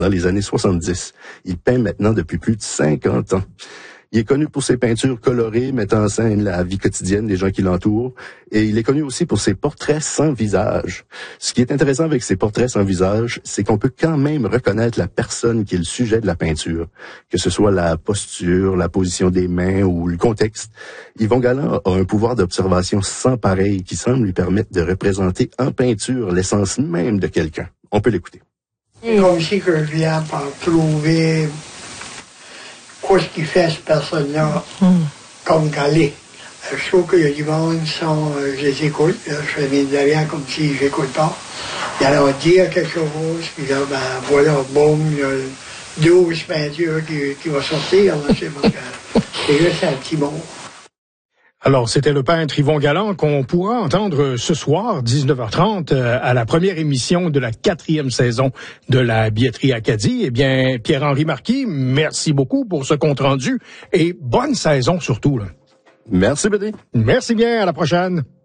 dans les années 70. Il peint maintenant depuis plus de 50 ans. Il est connu pour ses peintures colorées mettant en scène la vie quotidienne des gens qui l'entourent. Et il est connu aussi pour ses portraits sans visage. Ce qui est intéressant avec ses portraits sans visage, c'est qu'on peut quand même reconnaître la personne qui est le sujet de la peinture. Que ce soit la posture, la position des mains ou le contexte. Yvon Galland a un pouvoir d'observation sans pareil qui semble lui permettre de représenter en peinture l'essence même de quelqu'un. On peut l'écouter. C'est comme si que je viens par trouver ce qui fait cette personne-là comme Galé. Je trouve qu'il y a du monde, je les écoute, je fais mes derrière comme si je n'écoute pas. Il y en a dire quelque chose, puis là, ben voilà, boum, il y a 12 peintures qui vont sortir. Là, c'est juste un petit mot. Alors, c'était le peintre Yvon Galland qu'on pourra entendre ce soir, 19h30, à la première émission de la 4e saison de la Billetterie Acadie. Eh bien, Pierre-Henri Marquis, merci beaucoup pour ce compte-rendu et bonne saison surtout. Là. Merci, Bédé. Merci bien, à la prochaine.